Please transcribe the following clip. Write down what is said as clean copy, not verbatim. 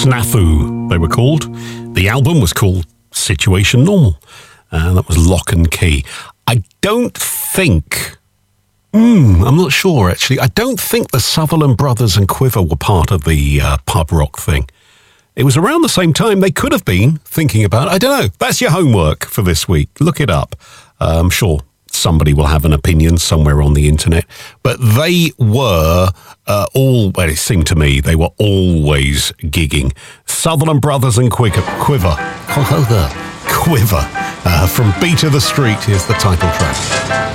Snafu, they were called. The album was called Situation Normal. And that was Lock and Key. I don't think... I'm not sure, actually. I don't think the Sutherland Brothers and Quiver were part of the pub rock thing. It was around the same time they could have been thinking about it. I don't know. That's your homework for this week. Look it up. I'm sure somebody will have an opinion somewhere on the internet. But they were it seemed to me, they were always gigging. Sutherland Brothers and Quiver. From Beat of the Street, here's the title track.